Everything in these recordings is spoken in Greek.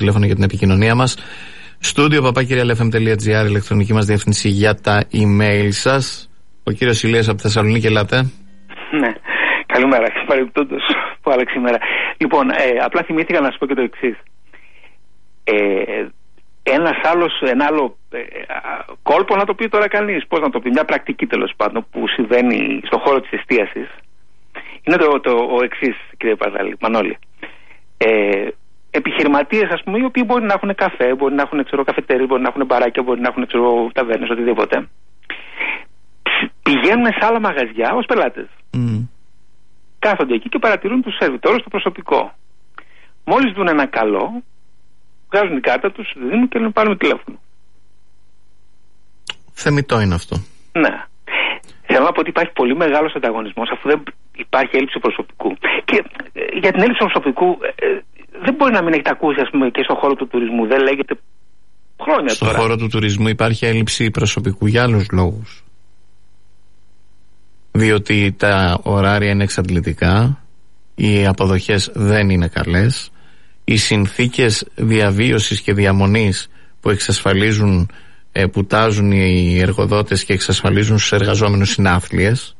τηλέφωνο για την επικοινωνία μας. Στούντιο @realfm.gr, ηλεκτρονική μας διεύθυνση για τα email σας. Ο κύριος Ηλίας από Θεσσαλονίκη, ελάτε. Ναι, καλημέρα. Παρεμπιπτόντως που άλλαξε η μέρα. Λοιπόν, απλά θυμήθηκα να σας πω και το εξής. Ένα άλλο κόλπο, να το πει τώρα κανείς, πώς να το πει, μια πρακτική τέλος πάντων που συμβαίνει στον χώρο της εστίασης, είναι ο εξής, κύριε Μανώλη. Επιχειρηματίες, ας πούμε, οι οποίοι μπορεί να έχουν καφέ, μπορεί να έχουν καφετέρες, μπορεί να έχουν μπαράκια, μπορεί να έχουν ταβέρνες, οτιδήποτε, πηγαίνουν σε άλλα μαγαζιά ως πελάτες. Κάθονται εκεί και παρατηρούν τους σερβιτόρους, το προσωπικό. Μόλις δουν ένα καλό, βγάζουν την κάρτα τους, δίνουν και λένε πάρουμε τηλέφωνο. Θεμιτό είναι αυτό. Ναι. Θέλω να πω ότι υπάρχει πολύ μεγάλος ανταγωνισμός, αφού δεν υπάρχει έλλειψη προσωπικού. Και για την έλλειψη προσωπικού δεν μπορεί να μην έχετε ακούσει, ας πούμε, και στον χώρο του τουρισμού. Δεν λέγεται χρόνια τώρα. Στον χώρο του τουρισμού υπάρχει έλλειψη προσωπικού για άλλους λόγους. Διότι τα ωράρια είναι εξαντλητικά, οι αποδοχές δεν είναι καλές, οι συνθήκες διαβίωσης και διαμονής που εξασφαλίζουν, που τάζουν οι εργοδότες και εξασφαλίζουν στους εργαζόμενους είναι άθλιες.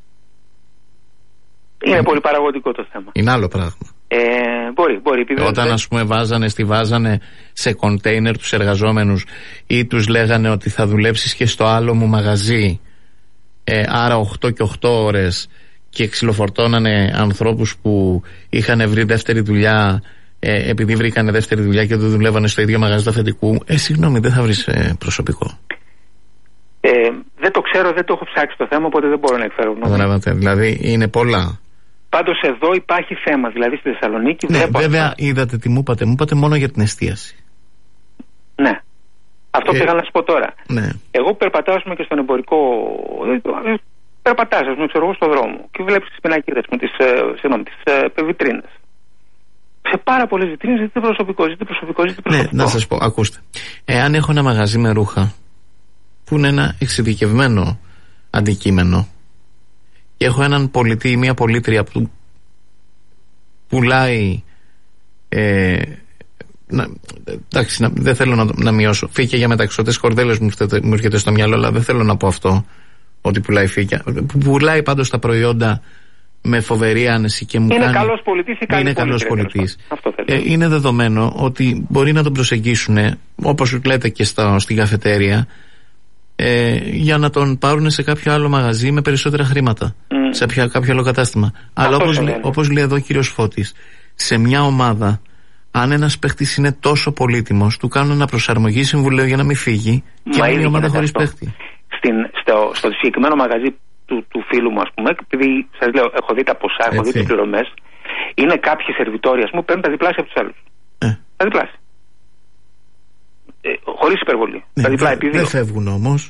Είναι πολύ παραγωγικό το θέμα. Είναι άλλο πράγμα. Μπορεί. Όταν ας πούμε βάζανε σε κοντέινερ τους εργαζόμενους ή τους λέγανε ότι θα δουλέψεις και στο άλλο μου μαγαζί, άρα 8 και 8 ώρες, και ξυλοφορτώνανε ανθρώπους που είχαν βρει δεύτερη δουλειά, επειδή βρήκανε δεύτερη δουλειά και δεν δουλεύανε στο ίδιο μαγαζί του αφεντικού, συγγνώμη, δεν θα βρεις προσωπικό. Δεν το ξέρω, δεν το έχω ψάξει το θέμα, οπότε δεν μπορώ να εκφέρω γνώμη. Δηλαδή είναι πολλά. Πάντως εδώ υπάρχει θέμα, δηλαδή στη Θεσσαλονίκη. Ναι, βέβαια είδατε τι μου είπατε. Μου είπατε μόνο για την εστίαση. Ναι. Αυτό πήγα να σας πω τώρα. Ναι. Εγώ περπατάω και στον εμπορικό. Περπατάς, ας πούμε, ξέρω εγώ, στον δρόμο και βλέπεις τις πινακίδες με τις βιτρίνες. Σε πάρα πολλές βιτρίνες ζητείτε προσωπικό. Ναι, να σας πω, ακούστε. Εάν έχω ένα μαγαζί με ρούχα που είναι ένα εξειδικευμένο αντικείμενο και έχω έναν πολιτή ή μια πολίτρια που πουλάει, εντάξει, δεν θέλω να μειώσω φύκια για μεταξωτές κορδέλες, μου έρχεται στο μυαλό, αλλά δεν θέλω να πω αυτό, ότι πουλάει φύκια, που πουλάει πάντως τα προϊόντα με φοβερή άνεση και μου είναι κάνει, καλός πολιτής ή είναι καλός πολιτής. Αυτό είναι δεδομένο ότι μπορεί να τον προσεγγίσουν, όπως λέτε και στην καφετέρια, για να τον πάρουν σε κάποιο άλλο μαγαζί με περισσότερα χρήματα, σε κάποιο άλλο κατάστημα. Αλλά όπως λέει εδώ ο κύριος Φώτης, σε μια ομάδα, αν ένας παίχτης είναι τόσο πολύτιμος, του κάνουν ένα προσαρμογή συμβουλίο για να μην φύγει και είναι η ομάδα χωρίς παίχτη. Στο συγκεκριμένο μαγαζί του φίλου μου, ας πούμε, επειδή σας λέω, έχω δει τα ποσά, έχω δει τις πληρωμές, είναι κάποιοι σερβιτόροι, ας πούμε, παίρνουν τα διπλάσια από τους άλλους. Τα διπλάσια. Χωρίς υπερβολή. Δεν φεύγουν όμως.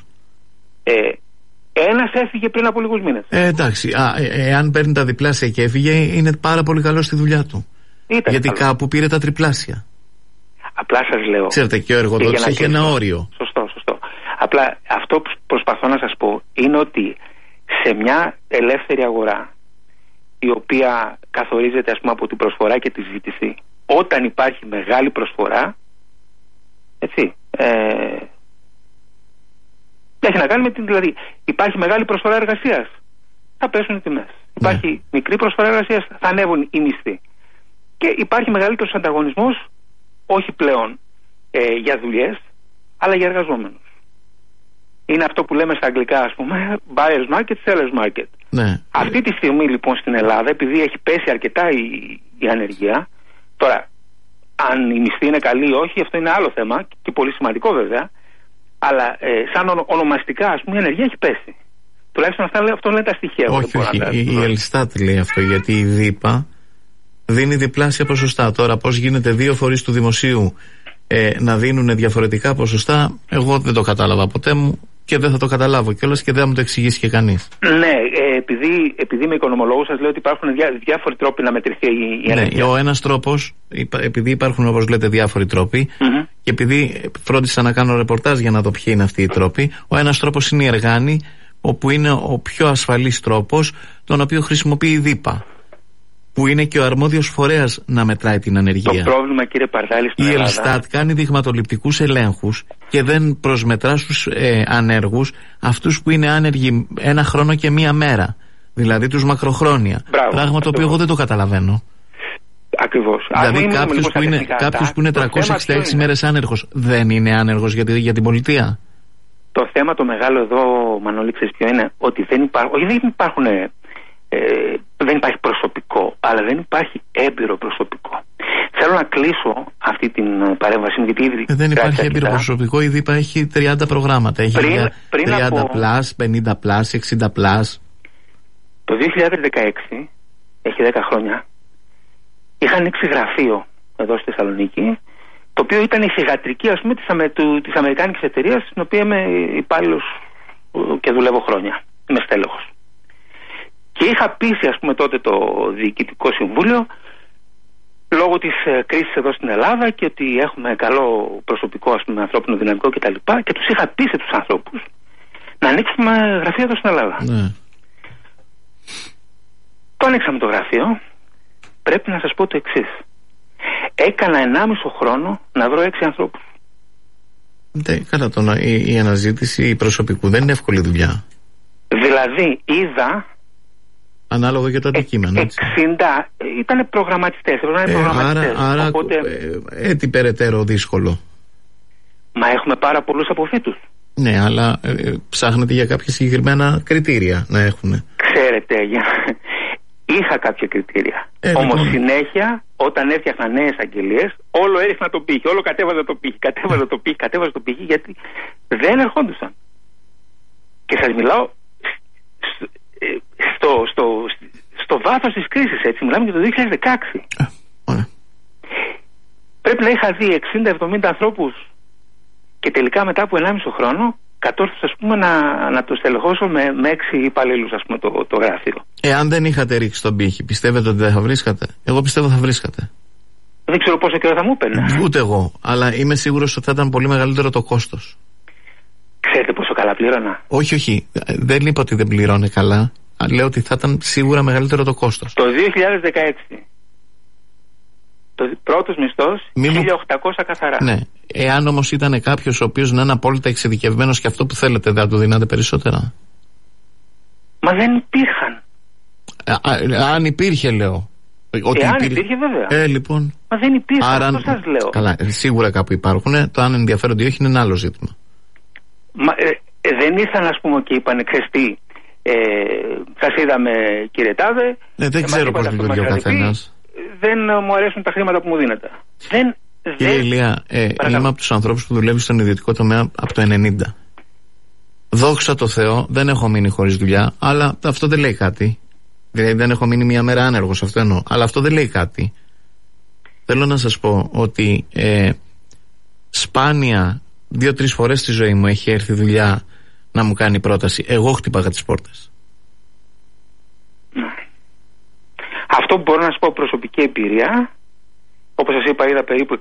Ένας έφυγε πριν από λίγους μήνες. Εντάξει, εάν παίρνει τα διπλάσια και έφυγε, είναι πάρα πολύ καλό στη δουλειά του. Γιατί κάπου πήρε τα τριπλάσια. Απλά σας λέω. Ξέρετε, και ο εργοδότης έχει ένα όριο. Σωστό. Απλά αυτό που προσπαθώ να σας πω είναι ότι σε μια ελεύθερη αγορά, η οποία καθορίζεται, ας πούμε, από την προσφορά και τη ζήτηση, όταν υπάρχει μεγάλη προσφορά, έτσι, έχει να κάνει με δηλαδή υπάρχει μεγάλη προσφορά εργασίας, θα πέσουν οι τιμές. Υπάρχει μικρή προσφορά εργασίας, θα ανέβουν οι μισθοί. Και υπάρχει μεγαλύτερος ανταγωνισμός, όχι πλέον για δουλειές, αλλά για εργαζόμενους. Είναι αυτό που λέμε στα αγγλικά, ας πούμε, buyer's market, seller's market. Ναι. Αυτή τη στιγμή λοιπόν στην Ελλάδα, επειδή έχει πέσει αρκετά η ανεργία, τώρα αν η μισθή είναι καλή ή όχι, αυτό είναι άλλο θέμα και πολύ σημαντικό βέβαια, αλλά σαν ονομαστικά, ας πούμε, η ανεργία έχει πέσει. Τουλάχιστον αυτό λένε τα στοιχεία. Όχι, η Ελστάτ λέει αυτό, γιατί η ΔΥΠΑ δίνει διπλάσια ποσοστά. Τώρα πώς γίνεται δύο φορείς του δημοσίου να δίνουν διαφορετικά ποσοστά, εγώ δεν το κατάλαβα ποτέ μου και δεν θα το καταλάβω κιόλας και δεν θα μου το εξηγήσει και κανείς. Ναι, επειδή είμαι οικονομολόγος, σας λέω ότι υπάρχουν διάφοροι τρόποι να μετρηθεί η ανεργία. Ναι, ο ένας τρόπος, επειδή υπάρχουν, όπως λέτε, διάφοροι τρόποι, και επειδή φρόντισα να κάνω ρεπορτάζ για να δω ποιοι είναι αυτοί οι τρόποι, ο ένας τρόπος είναι η Εργάνη, όπου είναι ο πιο ασφαλής τρόπος, τον οποίο χρησιμοποιεί η ΔΥΠΑ. που είναι και ο αρμόδιος φορέας να μετράει την ανεργία. Το πρόβλημα, κύριε Παρδάλη, στην Ελλάδα... Η Ελστάτ κάνει δειγματοληπτικούς ελέγχους και δεν προσμετρά στους ανέργους αυτούς που είναι άνεργοι 1 χρόνο και 1 μέρα. Δηλαδή τους μακροχρόνια. Μπράβο, πράγμα το οποίο εγώ δεν το καταλαβαίνω. Ακριβώς. Δηλαδή κάποιος που είναι 366 μέρες άνεργος δεν είναι άνεργος για την πολιτεία. Το θέμα το μεγάλο εδώ, Μανώλη, ξέρεις ποιο είναι? Ότι δεν υπάρχει προσωπικό, αλλά δεν υπάρχει έμπειρο προσωπικό. Θέλω να κλείσω αυτή την παρέμβαση μου, γιατί ήδη δεν υπάρχει έμπειρο προσωπικό, ήδη υπάρχει 30 προγράμματα. Έχει 30 πλάς, 50 πλάς, 60 πλάς. Το 2016, έχει 10 χρόνια, είχα ανοίξει γραφείο εδώ στη Θεσσαλονίκη, το οποίο ήταν η θυγατρική, ας πούμε, της αμερικάνικης εταιρείας, στην οποία είμαι υπάλληλος και δουλεύω χρόνια. Είμαι στέλεχος. Και είχα πείσει, ας πούμε, τότε το Διοικητικό Συμβούλιο, λόγω της κρίσης εδώ στην Ελλάδα και ότι έχουμε καλό προσωπικό, ας πούμε, ανθρώπινο δυναμικό κτλ. Και τους είχα πείσει τους ανθρώπους να ανοίξουμε γραφείο εδώ στην Ελλάδα. Ναι. Το ανοίξαμε το γραφείο. Πρέπει να σας πω το εξής. Έκανα 1,5 χρόνο να βρω 6 ανθρώπους. Κατά η αναζήτηση προσωπικού δεν είναι εύκολη δουλειά. Δηλαδή είδα... Ανάλογα και το αντικείμενο. 60 ήταν προγραμματιστές. Άρα οπότε... έτσι περαιτέρω δύσκολο. Μα έχουμε πάρα πολλούς αποφύτους. Ναι, αλλά ψάχνετε για κάποια συγκεκριμένα κριτήρια να έχουν. Ξέρετε, είχα κάποια κριτήρια. Όμως συνέχεια, όταν έφτιαχνα νέες αγγελίες, όλο έριχνα το πύχη, όλο κατέβαζα το πύχη, γιατί δεν ερχόντουσαν. Και σας μιλάω στο βάθος της κρίσης, έτσι, μιλάμε για το 2016. Πρέπει να είχα δει 60-70 ανθρώπους και τελικά μετά από 1,5 χρόνο κατόρθωσα, ας πούμε, να το στελεχώσω με 6 υπαλλήλους, ας πούμε, το γραφείο. Εάν δεν είχατε ρίξει τον πύχη, πιστεύετε ότι δεν θα βρίσκατε? Εγώ πιστεύω θα βρίσκατε. Δεν ξέρω πόσο καιρό θα μου έπαιρνε. Ούτε εγώ, αλλά είμαι σίγουρος ότι θα ήταν πολύ μεγαλύτερο το κόστος. Ξέρετε πόσο καλά πλήρωνα? Όχι, δεν είπα ότι δεν πληρώνε καλά. Λέω ότι θα ήταν σίγουρα μεγαλύτερο το κόστος. Το 2016 το πρώτος μισθός 1.800 καθαρά. Ναι. Εάν όμως ήταν κάποιος ο οποίος να είναι απόλυτα εξειδικευμένος και αυτό που θέλετε, δεν θα του δίνατε περισσότερα? Μα δεν υπήρχαν. Αν υπήρχε, λέω. Εάν υπήρχε, βέβαια. Λοιπόν. Μα δεν υπήρχαν, αυτό σας λέω. Καλά, σίγουρα κάπου υπάρχουν. Το αν ενδιαφέρονται ή όχι είναι ένα άλλο ζήτημα. Μα δεν ήρθαν, ας πούμε, και είπαν, ξέρεις τι, σας είδαμε, κύριε Τάδε. Δεν ξέρω πώς λειτουργεί ο καθένας. Δεν μου αρέσουν τα χρήματα που μου δίνετε. Κύριε Ηλία, είμαι από τους ανθρώπους που δουλεύει στον ιδιωτικό τομέα από το 90. Δόξα τω Θεώ, δεν έχω μείνει χωρίς δουλειά, αλλά αυτό δεν λέει κάτι. Δηλαδή δεν έχω μείνει μια μέρα άνεργος, αυτό εννοώ. Αλλά αυτό δεν λέει κάτι. Θέλω να σας πω ότι σπάνια 2-3 φορές στη ζωή μου έχει έρθει δουλειά να μου κάνει πρόταση. Εγώ χτυπάγα τις πόρτες. Αυτό που μπορώ να σας πω προσωπική εμπειρία, όπως σας είπα, είδα περίπου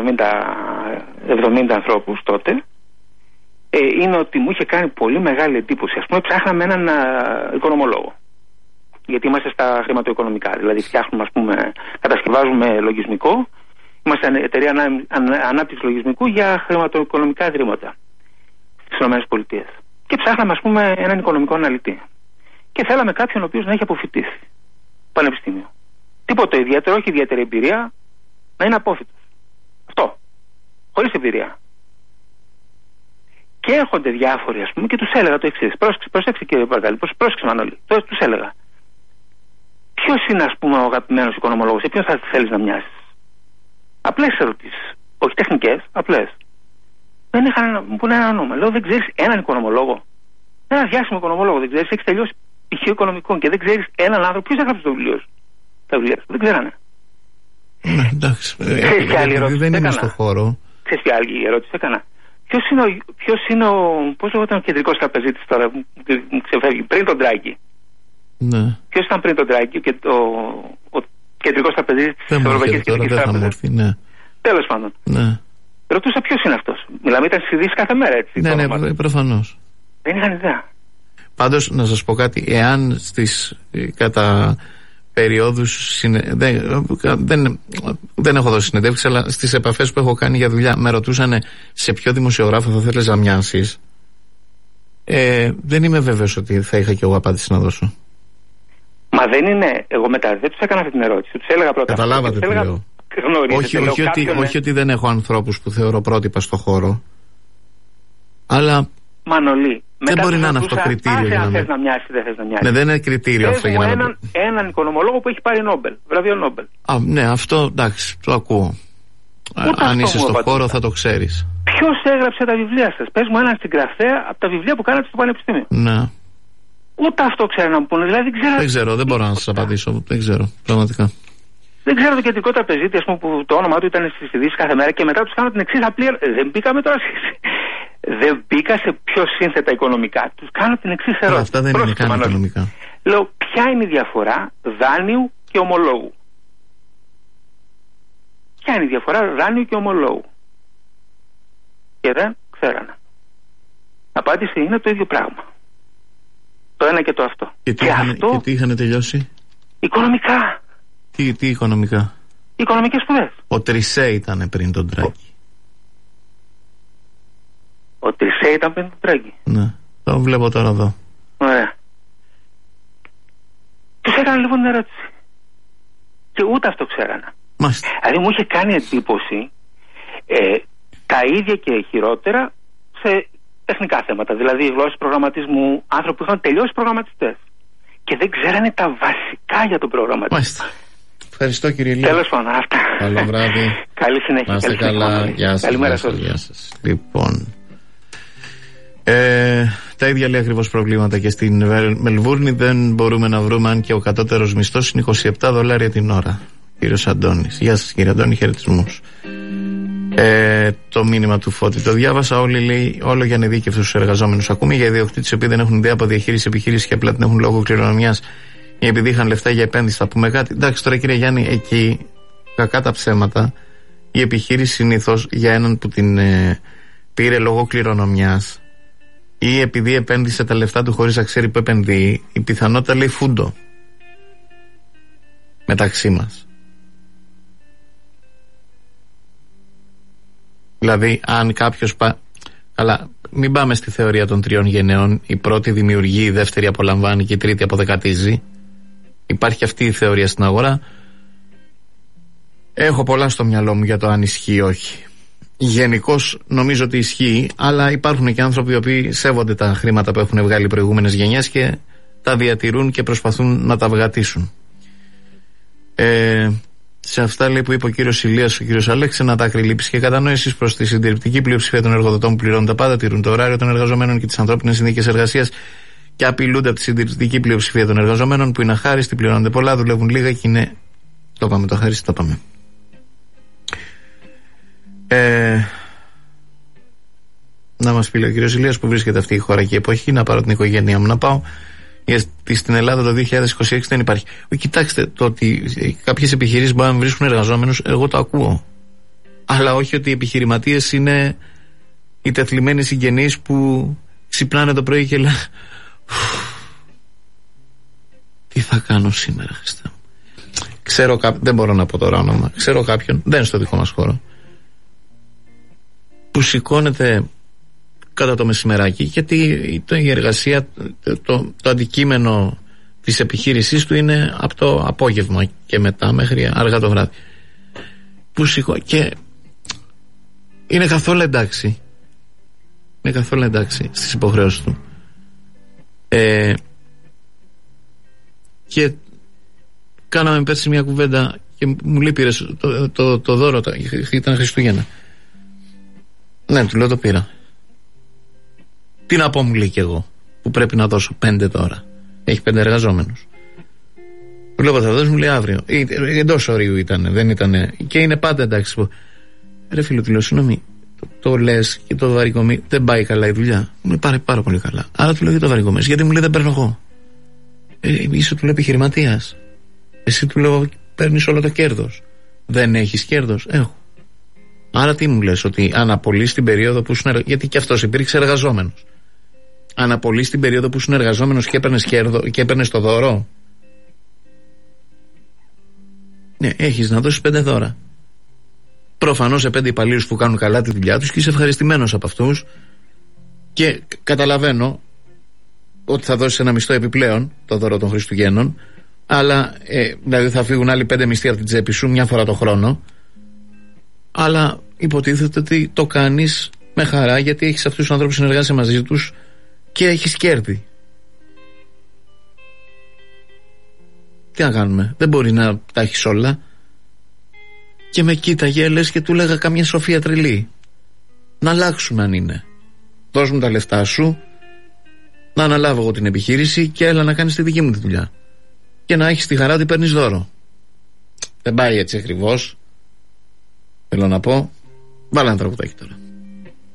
60-70 ανθρώπους τότε, είναι ότι μου είχε κάνει πολύ μεγάλη εντύπωση. Ας πούμε, ψάχναμε έναν οικονομολόγο. Γιατί είμαστε στα χρηματοοικονομικά. Δηλαδή, φτιάχνουμε, ας πούμε, κατασκευάζουμε λογισμικό. Είμαστε εταιρεία ανάπτυξης λογισμικού για χρηματοοικονομικά ιδρύματα στις ΗΠΑ. Και ψάχναμε, ας πούμε, έναν οικονομικό αναλυτή. Και θέλαμε κάποιον ο οποίος να έχει αποφοιτήσει πανεπιστήμιο. Τίποτε ιδιαίτερο, όχι ιδιαίτερη εμπειρία, να είναι απόφοιτος. Αυτό. Χωρίς εμπειρία. Και έρχονται διάφοροι, ας πούμε, και τους έλεγα το εξής. Πρόσεξε, κύριε Παρδάλη, πρόσεξε, Μανώλη. Τους έλεγα. Ποιος είναι, ας πούμε, ο αγαπημένος οικονομολόγος, σε ποιον θα θέλεις να μοιάσεις? Απλές ερωτήσεις. Όχι τεχνικές, απλές. Δεν είχαν μου πούνε ένα όνομα. Λέω, δεν ξέρεις έναν οικονομολόγο? Ένα διάσημο οικονομολόγο, δεν ξέρεις? Έχεις τελειώσει πτυχίο οικονομικών και δεν ξέρεις έναν άνθρωπο? Ποιος έγραψε το βιβλίο σου? Τα βιβλία σου. Δεν ξέρανε. Ναι, εντάξει. Δεν είμαι στο χώρο. Ξέρεις ποια άλλη ερώτηση έκανα? Ποιος είναι ο. Πώς λεγόταν ο κεντρικός τραπεζίτης τώρα που μου ξεφεύγει? Πριν τον Τράγκη. Ναι. Ποιος ήταν πριν τον Τράγκη και ο κεντρικός τραπεζίτης της Ευρωπαϊκής Κεντρικής Τράπεζας? Ναι. Τέλος πάντων. Ναι. Ρωτούσα ποιος είναι αυτός. Μιλάμε, ήταν στις ειδήσεις κάθε μέρα, έτσι. Ναι, προφανώς. Δεν είχαν ιδέα. Πάντως, να σας πω κάτι. Εάν κατά περιόδους. Δεν έχω δώσει συνεντεύξεις, αλλά στις επαφές που έχω κάνει για δουλειά με ρωτούσαν σε ποιο δημοσιογράφο θα θέλεις να μοιάσεις. Δεν είμαι βέβαιος ότι θα είχα κι εγώ απάντηση να δώσω. Μα δεν είναι. Εγώ μετά δεν τους έκανα αυτή την ερώτηση. Τους έλεγα πρώτα. Καταλάβατε τι λέω. Όχι ότι δεν έχω ανθρώπους που θεωρώ πρότυπα στο χώρο. Αλλά. Μανολή. Δεν μπορεί να είναι αυτό κριτήριο. Αν θες να μοιάσεις, δεν θες να μοιάσεις. Ναι, δεν είναι κριτήριο αυτό για να. Έναν οικονομολόγο που έχει πάρει Νόμπελ, βραβείο Νόμπελ. Ναι, αυτό εντάξει, το ακούω. Αν είσαι στο χώρο θα το ξέρεις. Ποιος έγραψε τα βιβλία σας? Πες μου έναν συγγραφέα από τα βιβλία που κάνατε στο πανεπιστήμιο. Ναι. Ούτε αυτό ξέρω να μου πούνε. Δηλαδή, δεν ξέρω, δεν μπορώ να σας απαντήσω. Δεν ξέρω, πραγματικά. Δεν ξέρω το κεντρικό τραπεζίτη, ας πούμε, που το όνομά του ήταν στις ειδήσεις κάθε μέρα και μετά τους κάνω την εξής απλή. Δεν μπήκαμε τώρα. Δεν μπήκα σε πιο σύνθετα οικονομικά. Τους κάνω την εξής ερώτηση. Αυτά δεν είναι καν οικονομικά. Λέω, ποια είναι η διαφορά δάνειου και ομολόγου? Ποια είναι η διαφορά δάνειου και ομολόγου? Και δεν ξέρανε. Απάντηση είναι το ίδιο πράγμα. Το ένα και το αυτό. Και τι είχαν τελειώσει? Οικονομικά. Τι οικονομικά? Οικονομικές σπουδές. Ο Τρισέ ήταν πριν τον Τράγκη. Ο Τρισέ ήταν πριν τον Τράγκη. Ναι, το βλέπω τώρα εδώ. Ωραία. Τους έκανα λοιπόν την ερώτηση. Και ούτε αυτό ξέρανα. Μάλιστα. Δηλαδή μου είχε κάνει εντύπωση τα ίδια και χειρότερα σε τεχνικά θέματα. Δηλαδή γλώσσες προγραμματισμού, άνθρωποι που είχαν τελειώσει προγραμματιστές και δεν ξέρανε τα βασικά για τον προγραμματισμό. Μάλιστα. Ευχαριστώ κύριε Ηλία. Τέλος πάντων, αυτά. Καλό βράδυ. Καλή συνέχεια. Να είστε καλά. Γεια σας. Καλημέρα σας. Γεια σας. Λοιπόν, τα ίδια λέει ακριβώς προβλήματα και στην Μελβούρνη. Δεν μπορούμε να βρούμε, αν και ο κατώτερος μισθός είναι $27 την ώρα. Κύριος Αντώνης. Γεια σας κύριε Αντώνη, χαιρετισμούς. Το μήνυμα του Φώτη το διάβασα. Όλοι λέει όλο για ανειδίκευτους εργαζόμενους. Ακούμε για ιδιοκτήτες οι οποίοι δεν έχουν ιδέα από διαχείριση επιχείρησης και απλά την έχουν λόγω κληρονομιάς ή επειδή είχαν λεφτά για επένδυση. Θα πούμε κάτι. Εντάξει, τώρα κύριε Γιάννη, εκεί κακά τα ψέματα. Η επιχείρηση συνήθως για έναν που την πήρε λόγω κληρονομιάς ή επειδή επένδυσε τα λεφτά του χωρίς να ξέρει που επενδύει, η πιθανότητα λέει φούντο μεταξύ μας. Δηλαδή, αν κάποιος καλά, μην πάμε στη θεωρία των τριών γενναίων. Η πρώτη δημιουργεί, η δεύτερη απολαμβάνει και η τρίτη αποδεκατίζει. Υπάρχει αυτή η θεωρία στην αγορά. Έχω πολλά στο μυαλό μου για το αν ισχύει ή όχι. Γενικώς νομίζω ότι ισχύει, αλλά υπάρχουν και άνθρωποι οι οποίοι σέβονται τα χρήματα που έχουν βγάλει οι προηγούμενες γενιές και τα διατηρούν και προσπαθούν να τα βγατήσουν. Σε αυτά λέει που είπε ο κύριος Ηλίας, ο κύριος Αλέξη, να τα ακριλήψει και κατανόησης προς τη συντηρητική πλειοψηφία των εργοδοτών που πληρώνουν τα πάντα, τηρούν το ωράριο των εργαζομένων και τις ανθρώπινες συνθήκες εργασίας και απειλούνται από τη συντηρητική πλειοψηφία των εργαζομένων που είναι αχάριστοι, πληρώνονται πολλά, δουλεύουν λίγα και είναι. Το είπαμε, το αχάριστο, το είπαμε. Να μας πει ο κύριος Ηλίας που βρίσκεται αυτή η χώρα και η εποχή, να πάρω την οικογένειά μου να πάω. Γιατί στην Ελλάδα το 2026 δεν υπάρχει. Κοιτάξτε, το ότι κάποιες επιχειρήσεις μπορούν να βρίσκουν εργαζόμενους, εγώ το ακούω. Αλλά όχι ότι οι επιχειρηματίες είναι οι τεθλιμμένοι συγγενείς που ξυπνάνε το πρωί και λένε τι θα κάνω σήμερα, Χριστέ μου. Ξέρω κάποιον, δεν μπορώ να πω τώρα όνομα, ξέρω κάποιον, δεν είναι στο δικό μας χώρο, που σηκώνεται κατά το μεσημεράκι, γιατί η εργασία, το αντικείμενο της επιχείρησής του είναι από το απόγευμα και μετά μέχρι αργά το βράδυ. Και είναι καθόλου εντάξει. Είναι καθόλου εντάξει στις υποχρεώσεις του. Και κάναμε πέρσι μια κουβέντα και μου λέει πήρες το δώρο, ήταν Χριστούγεννα. Ναι, του λέω το πήρα. Τι να πω, μου λέει, και εγώ που πρέπει να δώσω 5 τώρα. Έχει 5 εργαζόμενους. Του λέω θα δώσω, μου λέει αύριο. Εντός ορίου ήταν, δεν ήταν. Και είναι πάντα εντάξει. Ρε φίλο, του λέω συγγνώμη, το λες και το βαρικομεί, δεν πάει καλά η δουλειά. Μου λέει πάρε πάρα πολύ καλά. Άρα του λέω για το βαρικομεί, γιατί μου λέει δεν παίρνω εγώ. Είσαι, του λέω, επιχειρηματίας. Εσύ, του λέω, παίρνεις όλο το κέρδος. Δεν έχεις κέρδος? Έχω. Άρα τι μου λες, ότι αναπολύς την περίοδο που ήσουν γιατί και αυτός υπήρξε εργαζόμενος. Αναπολύς την περίοδο που ήσουν εργαζόμενος και έπαιρνες κέρδο και έπαιρνες το δώρο. Ναι, έχεις να δώσεις 5 δώρα. Προφανώς σε 5 υπαλλήλους που κάνουν καλά τη δουλειά τους και είσαι ευχαριστημένος από αυτούς. Και καταλαβαίνω ότι θα δώσεις ένα μισθό επιπλέον, το δώρο των Χριστουγέννων, αλλά δηλαδή θα φύγουν άλλοι 5 μισθοί από την τσέπη σου μια φορά το χρόνο. Αλλά υποτίθεται ότι το κάνεις με χαρά, γιατί έχεις αυτούς τους ανθρώπους που συνεργάζεσαι μαζί τους και έχεις κέρδη. Τι να κάνουμε, δεν μπορεί να τα έχεις όλα. Και με κοίταγε, λες και του λέγα καμιά σοφία τρελή. Να αλλάξουμε αν είναι. Δώσ' μου τα λεφτά σου, να αναλάβω εγώ την επιχείρηση και έλα να κάνεις τη δική μου τη δουλειά. Και να έχεις τη χαρά ότι παίρνεις δώρο. Δεν πάει έτσι ακριβώς. Θέλω να πω, βάλε ένα τραγουδάκι τώρα.